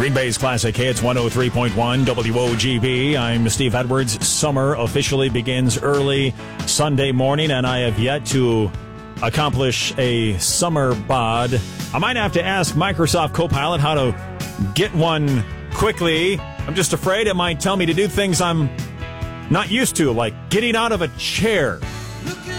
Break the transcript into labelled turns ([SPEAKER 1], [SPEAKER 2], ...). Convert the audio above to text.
[SPEAKER 1] Green Bay's Classic Hits 103.1 WOGB. I'm Steve Edwards. Summer officially begins early Sunday morning, and I have yet to accomplish a summer bod. I might have to ask Microsoft Copilot how to get one quickly. I'm just afraid it might tell me to do things I'm not used to, like getting out of a chair.